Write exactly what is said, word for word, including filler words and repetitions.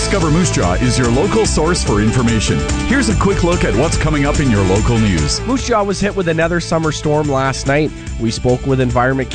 Discover Moose Jaw is your local source for information. Here's a quick look at what's coming up in your local news. Moose Jaw was hit with another summer storm last night. We spoke with Environment